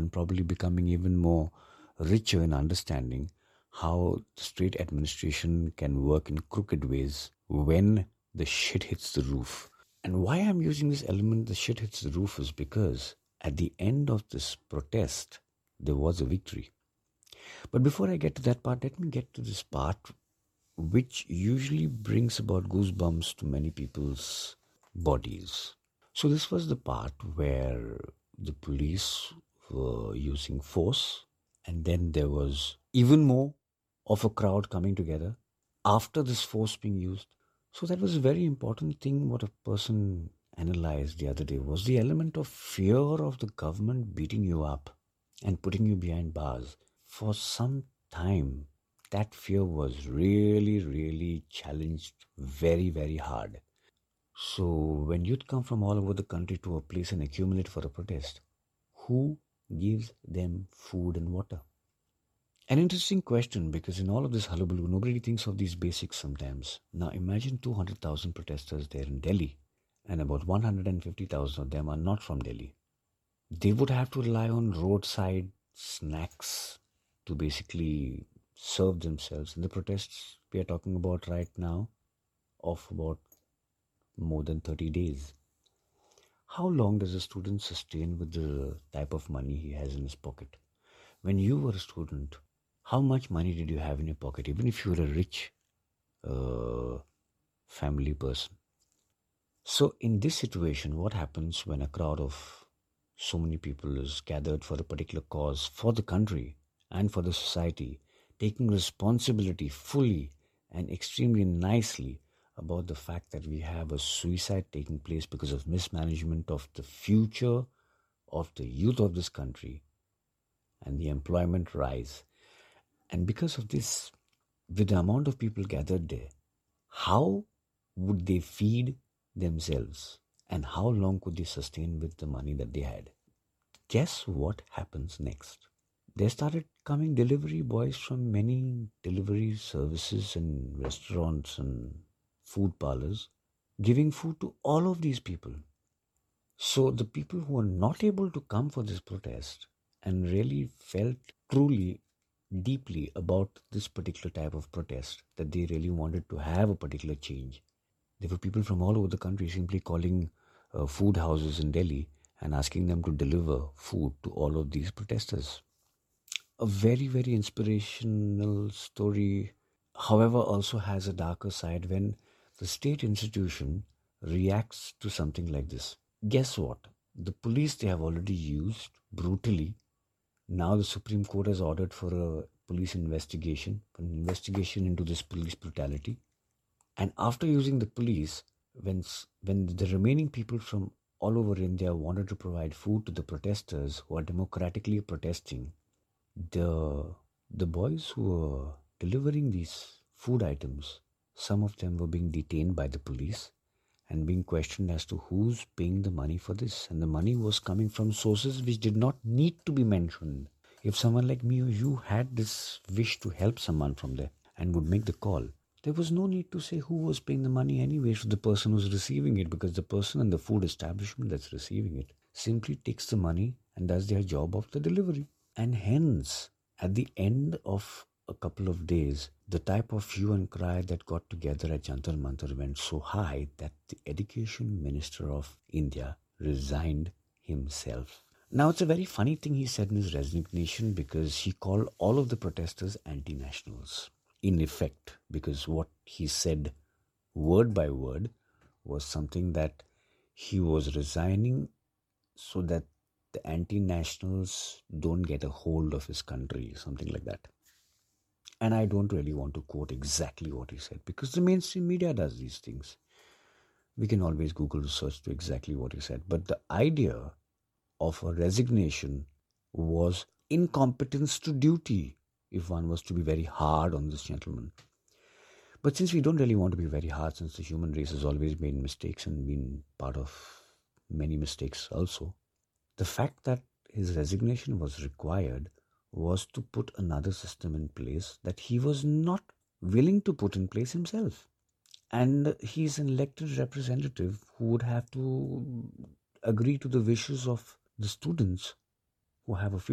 and probably becoming even more richer in understanding how the state administration can work in crooked ways when the shit hits the roof. And why I'm using this element, the shit hits the roof, is because at the end of this protest, there was a victory. But before I get to that part, let me get to this part which usually brings about goosebumps to many people's bodies. So this was the part where the police were using force, and then there was even more of a crowd coming together after this force being used. So that was a very important thing what a person analyzed the other day was the element of fear of the government beating you up and putting you behind bars. For some time, that fear was really, really challenged very, very hard. So when youth come from all over the country to a place and accumulate for a protest, who gives them food and water? An interesting question, because in all of this hullabaloo, nobody thinks of these basics sometimes. Now imagine 200,000 protesters there in Delhi, and about 150,000 of them are not from Delhi. They would have to rely on roadside snacks to basically serve themselves. And the protests we are talking about right now of about more than 30 days. How long does a student sustain with the type of money he has in his pocket? When you were a student, how much money did you have in your pocket, even if you were a rich family person? So in this situation, what happens when a crowd of so many people is gathered for a particular cause, for the country and for the society, taking responsibility fully and extremely nicely about the fact that we have a suicide taking place because of mismanagement of the future of the youth of this country and the employment rise. And because of this, with the amount of people gathered there, how would they feed themselves and how long could they sustain with the money that they had? Guess what happens next? There started coming delivery boys from many delivery services and restaurants and food parlors, giving food to all of these people. So the people who were not able to come for this protest and really felt truly deeply about this particular type of protest, that they really wanted to have a particular change. There were people from all over the country simply calling food houses in Delhi and asking them to deliver food to all of these protesters. A very, very inspirational story, however, also has a darker side when the state institution reacts to something like this. Guess what? The police they have already used brutally. Now the Supreme Court has ordered for a police investigation, an investigation into this police brutality. And after using the police, when the remaining people from all over India wanted to provide food to the protesters who are democratically protesting, the boys who were delivering these food items, some of them were being detained by the police and being questioned as to who's paying the money for this. And the money was coming from sources which did not need to be mentioned. If someone like me or you had this wish to help someone from there and would make the call, there was no need to say who was paying the money anyway to the person who's receiving it, because the person in the food establishment that's receiving it simply takes the money and does their job of the delivery. And hence, at the end of a couple of days, the type of hue and cry that got together at Jantar Mantar went so high that the Education Minister of India resigned himself. Now, it's a very funny thing he said in his resignation, because he called all of the protesters anti-nationals. In effect, because what he said word by word was something that he was resigning so that the anti-nationals don't get a hold of his country, something like that. And I don't really want to quote exactly what he said, because the mainstream media does these things. We can always Google research to exactly what he said. But the idea of a resignation was incompetence to duty, if one was to be very hard on this gentleman. But since we don't really want to be very hard, since the human race has always made mistakes and been part of many mistakes also, the fact that his resignation was required was to put another system in place that he was not willing to put in place himself. And he's an elected representative who would have to agree to the wishes of the students who have a future.